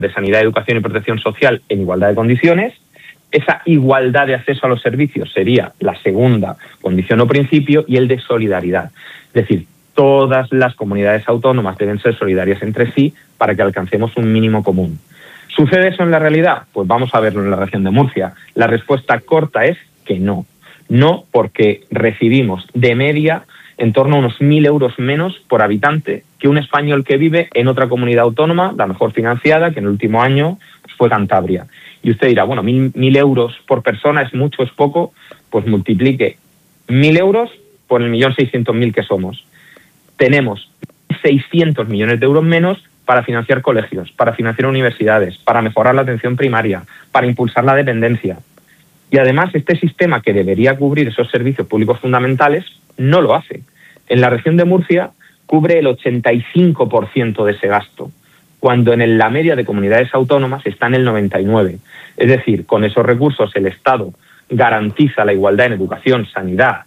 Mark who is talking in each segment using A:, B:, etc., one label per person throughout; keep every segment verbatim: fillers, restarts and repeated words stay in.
A: de sanidad, educación y protección social en igualdad de condiciones. Esa igualdad de acceso a los servicios sería la segunda condición o principio, y el de solidaridad. Es decir, todas las comunidades autónomas deben ser solidarias entre sí para que alcancemos un mínimo común. ¿Sucede eso en la realidad? Pues vamos a verlo en la región de Murcia. La respuesta corta es que no. No, porque recibimos de media en torno a unos mil euros menos por habitante que un español que vive en otra comunidad autónoma, la mejor financiada, que en el último año fue Cantabria. Y usted dirá, bueno, mil, mil euros por persona es mucho, es poco. Pues multiplique mil euros por el millón seiscientos mil que somos. Tenemos seiscientos millones de euros menos para financiar colegios, para financiar universidades, para mejorar la atención primaria, para impulsar la dependencia. Y además este sistema, que debería cubrir esos servicios públicos fundamentales, no lo hace. En la región de Murcia cubre el ochenta y cinco por ciento de ese gasto, cuando en la media de comunidades autónomas está en el noventa y nueve por ciento. Es decir, con esos recursos el Estado garantiza la igualdad en educación, sanidad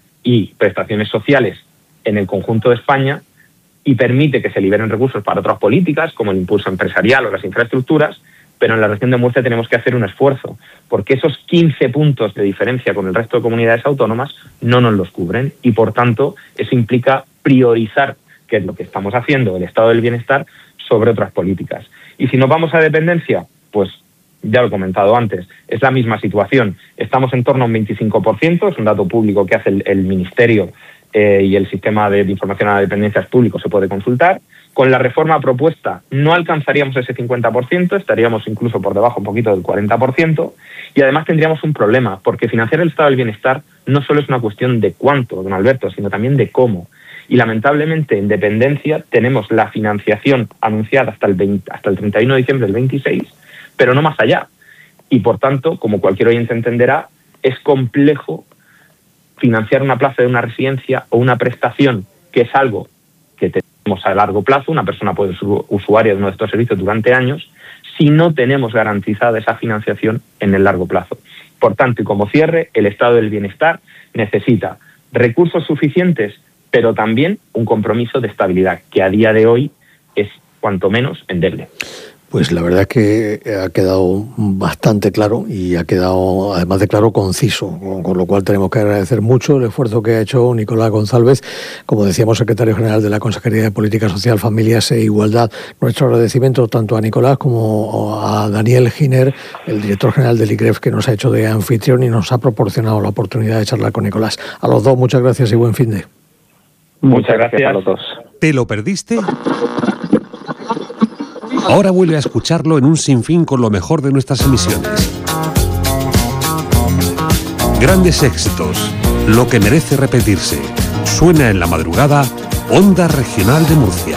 A: y prestaciones sociales en el conjunto de España, y permite que se liberen recursos para otras políticas, como el impulso empresarial o las infraestructuras, pero en la región de Murcia tenemos que hacer un esfuerzo, porque esos quince puntos de diferencia con el resto de comunidades autónomas no nos los cubren, y por tanto eso implica priorizar, que es lo que estamos haciendo, el estado del bienestar sobre otras políticas. Y si nos vamos a dependencia, pues ya lo he comentado antes, es la misma situación. Estamos en torno a un veinticinco por ciento, es un dato público que hace el, el Ministerio eh, y el Sistema de, de Información a la Dependencia es público, se puede consultar. Con la reforma propuesta no alcanzaríamos ese cincuenta por ciento, estaríamos incluso por debajo un poquito del cuarenta por ciento, y además tendríamos un problema, porque financiar el estado del bienestar no solo es una cuestión de cuánto, don Alberto, sino también de cómo. Y lamentablemente en dependencia tenemos la financiación anunciada hasta el, veinte, hasta el treinta y uno de diciembre del veintiséis, pero no más allá. Y por tanto, como cualquier oyente entenderá, es complejo financiar una plaza de una residencia o una prestación, que es algo que tenemos a largo plazo, una persona puede ser usuaria de uno de estos servicios durante años, si no tenemos garantizada esa financiación en el largo plazo. Por tanto, y como cierre, el estado del bienestar necesita recursos suficientes, pero también un compromiso de estabilidad, que a día de hoy es cuanto menos endeble.
B: Pues la verdad es que ha quedado bastante claro, y ha quedado, además de claro, conciso, con, con lo cual tenemos que agradecer mucho el esfuerzo que ha hecho Nicolás González, como decíamos, secretario general de la Consejería de Política Social, Familias e Igualdad. Nuestro agradecimiento tanto a Nicolás como a Daniel Giner, el director general del I C R E F, que nos ha hecho de anfitrión y nos ha proporcionado la oportunidad de charlar con Nicolás. A los dos, muchas gracias y buen fin de.
A: Muchas gracias a los dos.
C: ¿Te lo perdiste? Ahora vuelve a escucharlo en un sinfín con lo mejor de nuestras emisiones. Grandes éxitos, lo que merece repetirse. Suena en la madrugada, Onda Regional de Murcia.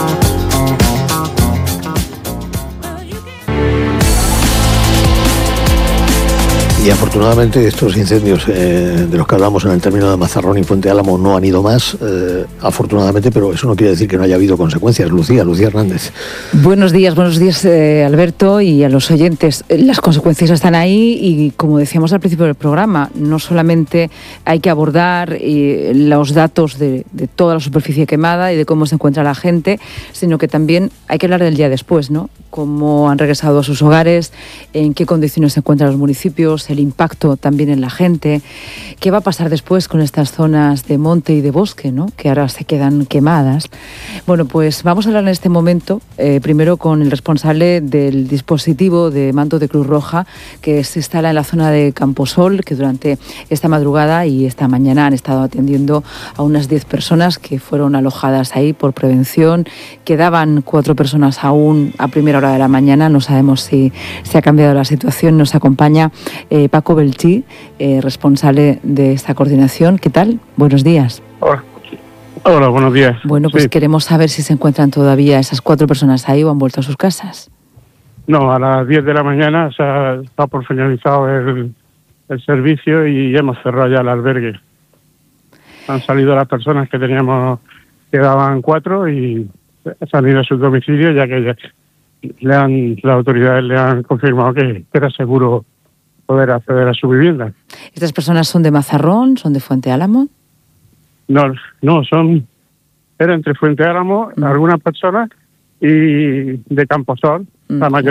B: Y afortunadamente estos incendios eh, de los que hablamos en el término de Mazarrón y Fuente Álamo no han ido más, eh, afortunadamente, pero eso no quiere decir que no haya habido consecuencias. Lucía, Lucía Hernández.
D: Buenos días, buenos días eh, Alberto, y a los oyentes. Las consecuencias están ahí y, como decíamos al principio del programa, no solamente hay que abordar eh, los datos de, de toda la superficie quemada y de cómo se encuentra la gente, sino que también hay que hablar del día después, ¿no? Cómo han regresado a sus hogares, en qué condiciones se encuentran los municipios, el impacto también en la gente, qué va a pasar después con estas zonas de monte y de bosque, ¿no?, que ahora se quedan quemadas. Bueno, pues vamos a hablar en este momento eh, primero con el responsable del dispositivo de mando de Cruz Roja, que se instala en la zona de Camposol, que durante esta madrugada y esta mañana han estado atendiendo a unas diez personas que fueron alojadas ahí por prevención. Quedaban cuatro personas aún a primera hora de la mañana, no sabemos si se ha cambiado la situación. Nos acompaña eh, Paco Belchí, eh, responsable de esta coordinación. ¿Qué tal? Buenos días.
E: Hola, Hola buenos días.
D: Bueno, pues
E: sí.
D: Queremos saber si se encuentran todavía esas cuatro personas ahí o han vuelto a sus casas.
E: No, a las diez de la mañana se ha, está por finalizado el, el servicio y hemos cerrado ya el albergue. Han salido las personas que teníamos, quedaban cuatro, y han ido a sus domicilios, ya que ya le han, las autoridades le han confirmado que, que era seguro poder acceder a su vivienda.
D: ¿Estas personas son de Mazarrón, son de Fuente Álamo?
E: No, no, son, era entre Fuente Álamo, mm. algunas personas, y de Camposol, la mayoría